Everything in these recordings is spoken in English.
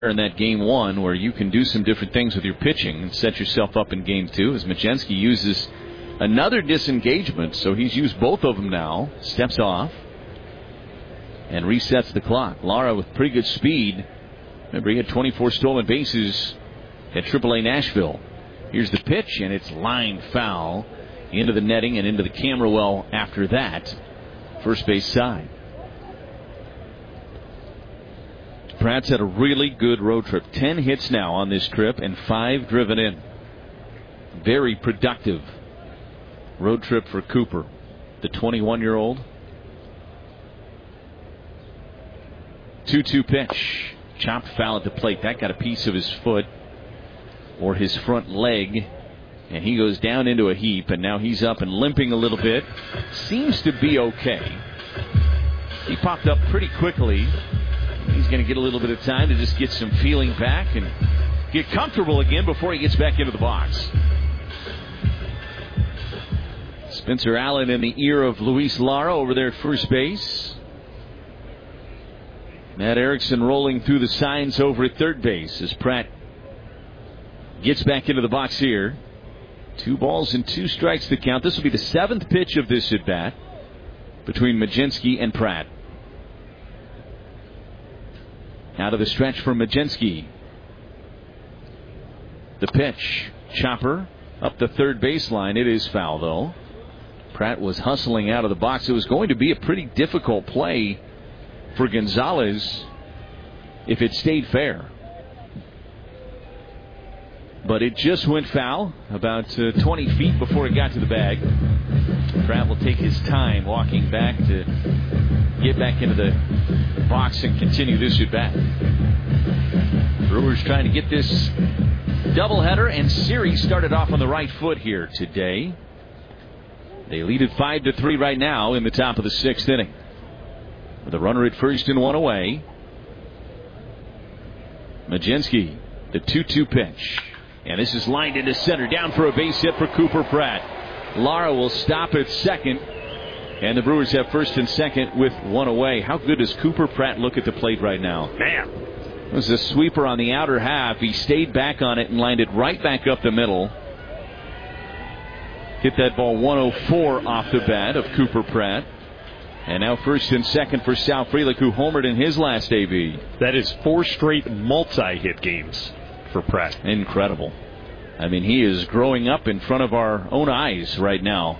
in that game one where you can do some different things with your pitching and set yourself up in game two as Mlodzinski uses another disengagement. So he's used both of them now. Steps off and resets the clock. Lara with pretty good speed. Remember, he had 24 stolen bases at AAA Nashville. Here's the pitch, and it's lined foul into the netting and into the camera well after that. First base side. Pratt's had a really good road trip. 10 hits now on this trip and 5 driven in. Very productive road trip for Cooper, the 21-year-old. 2-2 pitch. Chopped foul at the plate. That got a piece of his foot or his front leg, and he goes down into a heap, and now he's up and limping a little bit. Seems to be okay. He popped up pretty quickly. He's going to get a little bit of time to just get some feeling back and get comfortable again before he gets back into the box. Spencer Allen in the ear of Luis Lara over there at first base. Matt Erickson rolling through the signs over at third base as Pratt gets back into the box here. 2 balls and 2 strikes to count. This will be the 7th pitch of this at bat between Mlodzinski and Pratt. Out of the stretch for Mlodzinski. The pitch. Chopper up the third baseline. It is foul, though. Pratt was hustling out of the box. It was going to be a pretty difficult play for Gonzalez if it stayed fair. But it just went foul about 20 feet before it got to the bag. Pratt will take his time walking back to get back into the box and continue this at bat. Brewers trying to get this doubleheader and series started off on the right foot here today. They lead it 5-3 right now in the top of the 6th inning. With a runner at first and 1 away. Mlodzinski, the 2-2 pitch. And this is lined into center. Down for a base hit for Cooper Pratt. Lara will stop at second. And the Brewers have first and second with 1 away. How good does Cooper Pratt look at the plate right now? Man. It was a sweeper on the outer half. He stayed back on it and lined it right back up the middle. Hit that ball 104 off the bat of Cooper Pratt. And now first and second for Sal Frelick, who homered in his last AB. That is 4 straight multi-hit games for Pratt. Incredible. I mean, he is growing up in front of our own eyes right now.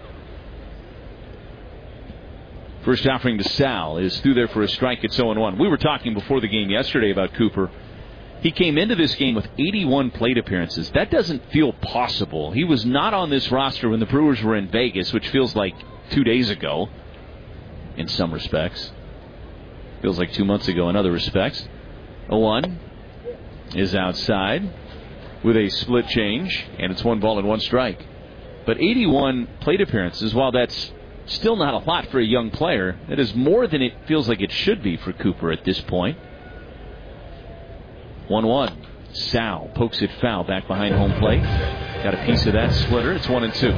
First offering to Sal is through there for a strike at 0-1. We were talking before the game yesterday about Cooper. He came into this game with 81 plate appearances. That doesn't feel possible. He was not on this roster when the Brewers were in Vegas, which feels like 2 days ago in some respects. Feels like 2 months ago in other respects. 0-1 is outside with a split change, and it's 1 ball and 1 strike. But 81 plate appearances, while that's still not a lot for a young player, it is more than it feels like it should be for Cooper at this point. 1-1. Sal pokes it foul back behind home plate. Got a piece of that splitter. It's 1-2.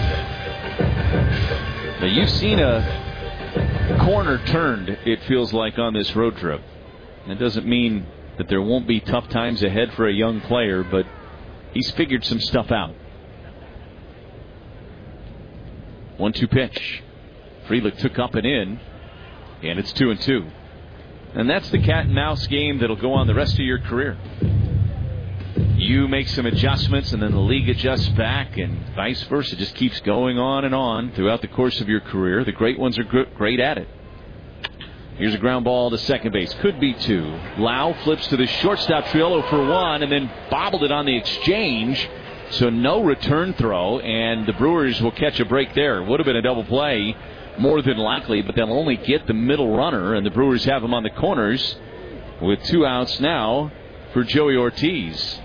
Now you've seen a corner turned, it feels like, on this road trip. That doesn't mean that there won't be tough times ahead for a young player, but he's figured some stuff out. 1-2 pitch. Frelick took up and in, and it's 2-2. And that's the cat and mouse game that'll go on the rest of your career. You make some adjustments, and then the league adjusts back, and vice versa. It just keeps going on and on throughout the course of your career. The great ones are great at it. Here's a ground ball to second base. Could be 2. Lau flips to the shortstop. Triolo for 1, and then bobbled it on the exchange. So no return throw, and the Brewers will catch a break there. Would have been a double play, more than likely, but they'll only get the middle runner, and the Brewers have him on the corners with 2 outs now for Joey Ortiz.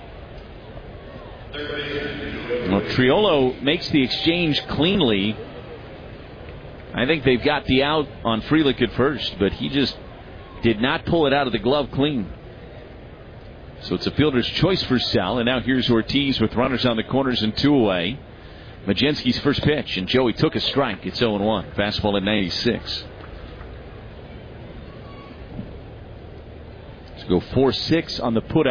Well, Triolo makes the exchange cleanly. I think they've got the out on Frelick at first, but he just did not pull it out of the glove clean. So it's a fielder's choice for Sal, and now here's Ortiz with runners on the corners and 2 away. Mlodzinski's first pitch, and Joey took a strike. It's 0-1. Fastball at 96. Let's go 4-6 on the put out.